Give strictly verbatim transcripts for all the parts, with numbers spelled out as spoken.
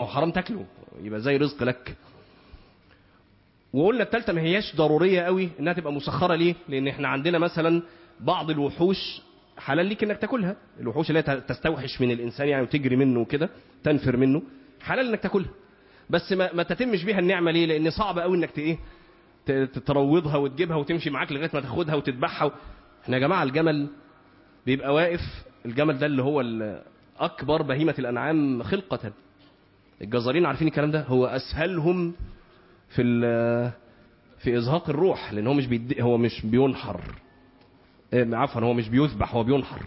هو حرام تاكله، يبقى زي رزق لك. وقلنا الثالثه ما هياش ضروريه قوي انها تبقى مسخره. ليه؟ لان احنا عندنا مثلا بعض الوحوش حلال ليك انك تاكلها، الوحوش اللي هي تستوحش من الانسان يعني وتجري منه وكده تنفر منه، حلال انك تاكلها، بس ما, ما تتمش بيها النعمه. ليه؟ لان صعب قوي انك ايه تروضها وتجيبها وتمشي معاك لغايه ما تاخدها وتذبحها. احنا يا جماعه الجمل بيبقى واقف، الجمل ده اللي هو اكبر بهيمه الانعام خلقه، الجزارين عارفين الكلام ده، هو اسهلهم في في ازهاق الروح، لان هو مش بيد... هو مش بينحر، عفوا هو مش بيذبح، هو بينحر.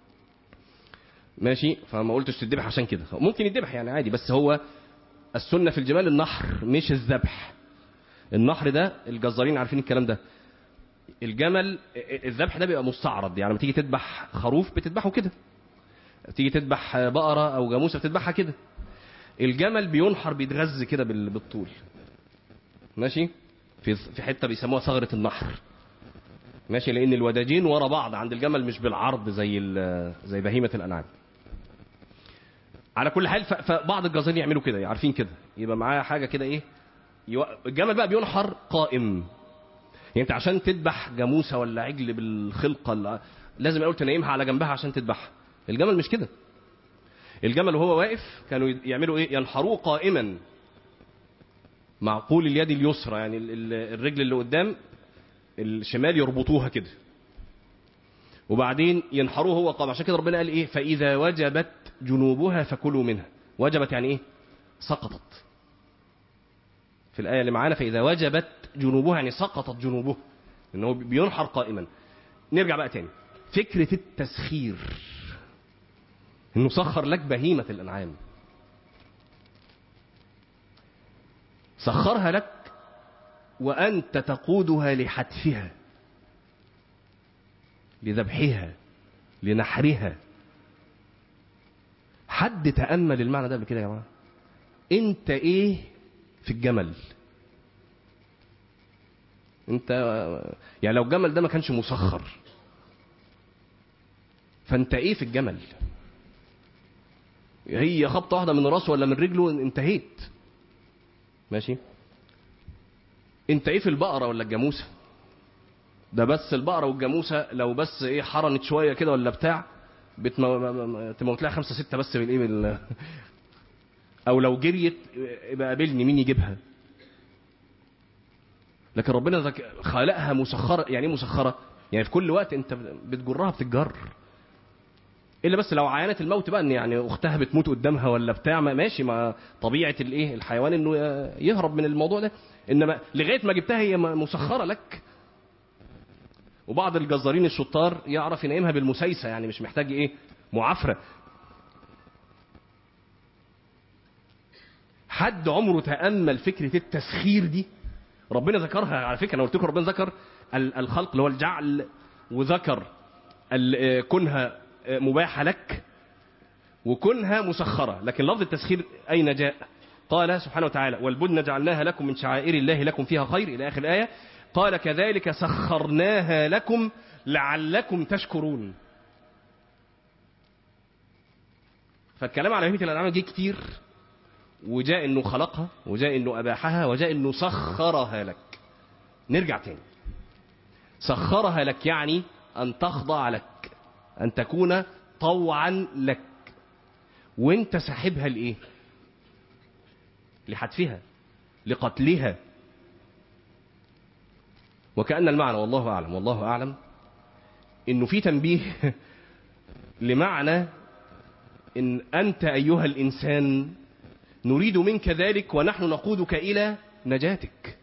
ماشي، فما قلتش تذبح عشان كده، ممكن يذبح يعني عادي، بس هو السنه في الجمال النحر مش الذبح. النحر ده الجزارين عارفين الكلام ده. الجمل الذبح ده بيبقى مستعرض، يعني لما تيجي تذبح خروف بتذبحه كده، تيجي تذبح بقره او جاموسه بتذبحها كده. الجمل بينحر بيتغذى كده بالطول، ماشي، في في حته بيسموها ثغره النحر، ماشي، لان الوداجين ورا بعض عند الجمل مش بالعرض زي زي بهيمه الانعام. على كل حال فبعض الجزارين يعملوا كده، عارفين كده، يبقى معاه حاجه كده ايه، الجمل بقى بينحر قائم. يعني انت عشان تذبح جاموسه ولا عجل بالخلقه لازم الاول تنيمها على جنبها عشان تذبحها. الجمل مش كده، الجمل وهو واقف كانوا يعملوا ايه، ينحروه قائما معقول اليد اليسرى، يعني الرجل اللي قدام الشمال يربطوها كده، وبعدين ينحروه هو قائم. عشان كده ربنا قال ايه، فاذا وجبت جنوبها فكلوا منها. وجبت يعني ايه، سقطت. في الايه اللي معانا فاذا وجبت جنوبها يعني سقطت جنوبها، انه بينحر قائما. نرجع بقى تاني، فكره التسخير، انه سخر لك بهيمه الانعام، سخرها لك وانت تقودها لحتفها، لذبحها، لنحرها. حد تأمل المعنى ده قبل كده يا جماعه؟ انت ايه في الجمل؟ انت يعني لو الجمل ده ما كانش مسخر فانت ايه في الجمل؟ هي خبطه واحده من راسه ولا من رجله انتهيت، ماشي. انت ايه في البقره ولا الجاموسه؟ ده بس البقره والجاموسه لو بس ايه حرنت شويه كده ولا بتاع بتمو... تموت لها خمسه سته بس بالايه بال... او لو جريت يبقى قابلني مين يجيبها. لكن ربنا ذك... خلقها مسخره. يعني ايه مسخره؟ يعني في كل وقت انت بتجرها بتتجر، الا بس لو عينت الموت بقى ان يعني اختها بتموت قدامها ولا بتاع، ما ماشي، ما طبيعه الايه الحيوان انه يهرب من الموضوع ده، انما لغايه ما جبتها هي مسخره لك. وبعض الجزارين الشطار يعرف ينيمها بالمسيسه، يعني مش محتاج ايه معافره. حد عمره تامل فكره التسخير دي؟ ربنا ذكرها على فكره، انا قلت لكم ربنا ذكر الخلق اللي هو الجعل، وذكر كونها مباحه لك وكونها مسخره. لكن لفظ التسخير اين جاء؟ قال سبحانه وتعالى والبدن جعلناها لكم من شعائر الله لكم فيها خير، الى اخر الايه. قال كذلك سخرناها لكم لعلكم تشكرون. فالكلام على بهيمة الانعام جه كتير، وجاء انه خلقها، وجاء انه اباحها، وجاء انه سخرها لك. نرجع تاني، سخرها لك يعني ان تخضع لك، ان تكون طوعا لك، وانت ساحبها لايه؟ لحتفها، لقتلها. وكأن المعنى والله اعلم والله اعلم انه في تنبيه لمعنى ان انت ايها الانسان نريد منك ذلك ونحن نقودك الى نجاتك.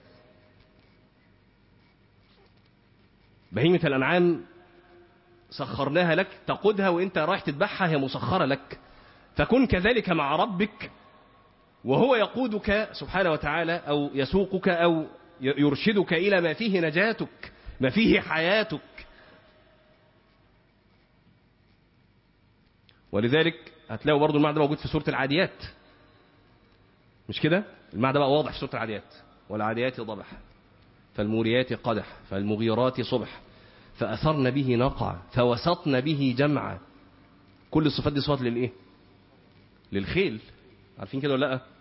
بهيمة الانعام سخرناها لك تقودها، وانت رايح تذبحها هي مسخرة لك. فكن كذلك مع ربك وهو يقودك سبحانه وتعالى، او يسوقك او يرشدك الى ما فيه نجاتك، ما فيه حياتك. ولذلك هتلاقوا برضو المعنى ده موجود في سورة العاديات، مش كده؟ المعنى ده بقى واضح في سورة العاديات، والعاديات ضبح فالموريات قدح فالمغيرات صبح فأثرن به نقع فوسطن به جمعا. كل الصفات دي صفات للايه؟ للخيل، عارفين كده ولا لا؟